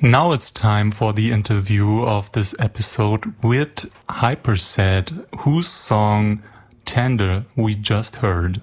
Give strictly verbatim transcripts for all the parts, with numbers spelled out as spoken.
Now it's time for the interview of this episode with Hypersad, whose song Tender we just heard.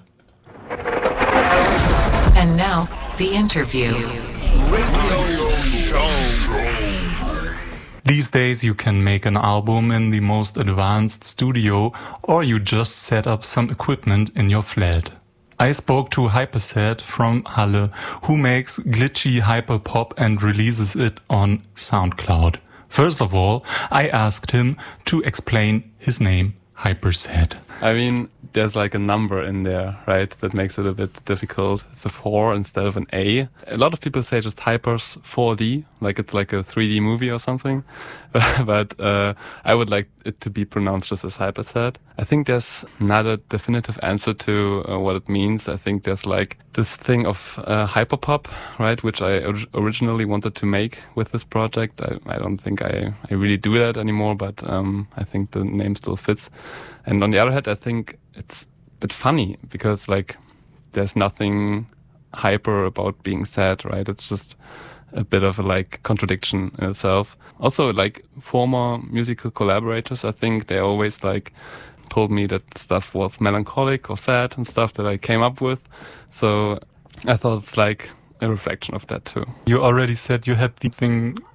And now, the interview. Radio show. These days you can make an album in the most advanced studio, or you just set up some equipment in your flat. I spoke to Hypersad from Halle, who makes glitchy hyperpop and releases it on SoundCloud. First of all, I asked him to explain his name, Hypersad. I mean, there's like a number in there, right? That makes it a bit difficult. It's a four instead of an A. A lot of people say just Hypers four D, like it's like a three D movie or something. But uh, I would like it to be pronounced just as Hypersad. I think there's not a definitive answer to uh, what it means. I think there's like this thing of uh, hyperpop, right? Which I or- originally wanted to make with this project. I, I don't think I, I really do that anymore, but um, I think the name still fits. And on the other hand, I think it's a bit funny because like there's nothing hyper about being sad, right? It's just a bit of a like contradiction in itself. Also, like former musical collaborators, I think they always like told me that stuff was melancholic or sad and stuff that I came up with. So I thought it's like a reflection of that too. You already said you had the thing